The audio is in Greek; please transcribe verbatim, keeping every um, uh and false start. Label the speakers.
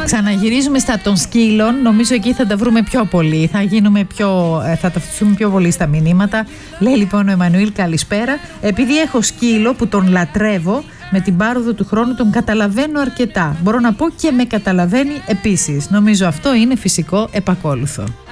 Speaker 1: Ξαναγυρίζουμε στα των σκύλων. Νομίζω εκεί θα τα βρούμε πιο πολύ. Θα, γίνουμε πιο, θα ταυτιστούμε πιο πολύ στα μηνύματα. Λέει λοιπόν ο Εμμανουήλ, καλησπέρα. Επειδή έχω σκύλο που τον λατρεύω, με την πάροδο του χρόνου τον καταλαβαίνω αρκετά. Μπορώ να πω και με καταλαβαίνει επίσης. Νομίζω αυτό είναι φυσικό επακόλουθο.